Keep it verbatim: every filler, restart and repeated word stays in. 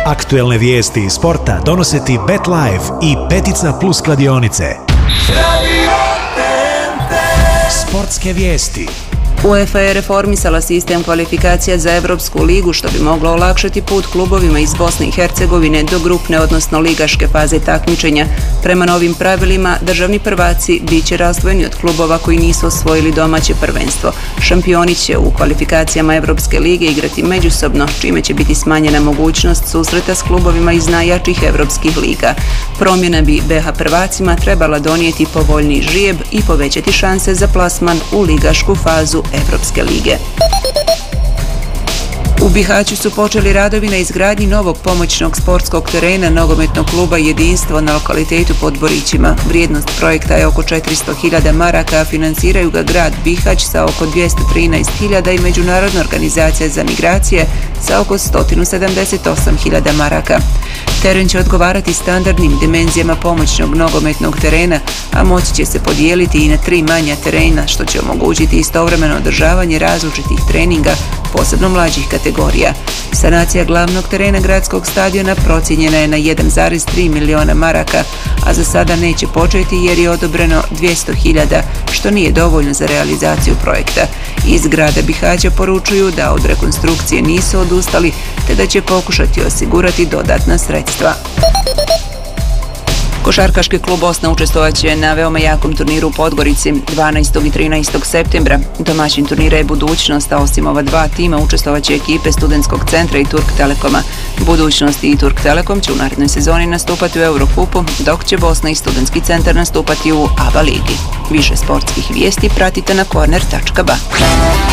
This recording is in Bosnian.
Aktuelne vijesti iz sporta donose ti BetLife i Petica Plus kladionice. Sportske vijesti. UEFA je reformisala sistem kvalifikacija za Evropsku ligu, što bi moglo olakšati put klubovima iz Bosne i Hercegovine do grupne, odnosno ligaške faze takmičenja. Prema novim pravilima, državni prvaci bit će razdvojeni od klubova koji nisu osvojili domaće prvenstvo. Šampioni će u kvalifikacijama Evropske lige igrati međusobno, čime će biti smanjena mogućnost susreta s klubovima iz najjačih evropskih liga. Promjena bi be ha prvacima trebala donijeti povoljniji žrijeb i povećati šanse za plasman u ligašku fazu Evropske lige. U Bihaću su počeli radovi na izgradnji novog pomoćnog sportskog terena nogometnog kluba Jedinstvo na lokalitetu pod Borićima. Vrijednost projekta je oko četiristo hiljada maraka, a finansiraju ga grad Bihać sa oko dvjesto trinaest hiljada i Međunarodna organizacija za migracije sa oko sto sedamdeset osam hiljada maraka. Teren će odgovarati standardnim dimenzijama pomoćnog nogometnog terena, a moći će se podijeliti i na tri manja terena, što će omogućiti istovremeno održavanje različitih treninga, posebno mlađih kategorija. Sanacija glavnog terena gradskog stadiona procijenjena je na jedan zarez tri miliona maraka, a za sada neće početi jer je odobreno dvjesto hiljada, što nije dovoljno za realizaciju projekta. Iz grada Bihaća poručuju da od rekonstrukcije nisu odustali, te da će pokušati osigurati dodatna sredstva. Košarkaški klub Bosna učestvovat će na veoma jakom turniru u Podgorici dvanaestog i trinaestog septembra. Domaćin turnira je Budućnost, a osim ova dva tima učestvovat će ekipe Studentskog centra i Turk Telekoma. Budućnost i Turk Telekom će u narednoj sezoni nastupati u Eurokupu, dok će Bosna i Studentski centar nastupati u A B A ligi. Više sportskih vijesti pratite na korner tačka ba.